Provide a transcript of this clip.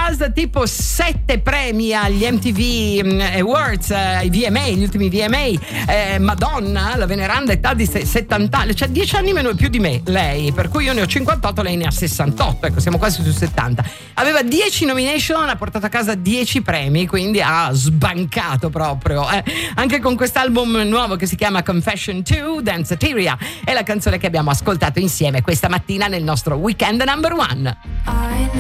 casa tipo 7 premi agli MTV Awards, ai VMA, gli ultimi VMA. Madonna, la veneranda età di 70 anni, cioè 10 anni meno più di me lei, per cui io ne ho 58, lei ne ha 68, ecco, siamo quasi su 70. Aveva 10 nomination, ha portato a casa 10 premi, quindi ha sbancato proprio. Anche con quest'album nuovo che si chiama Confession 2, Danceteria, è la canzone che abbiamo ascoltato insieme questa mattina nel nostro Weekend Number One.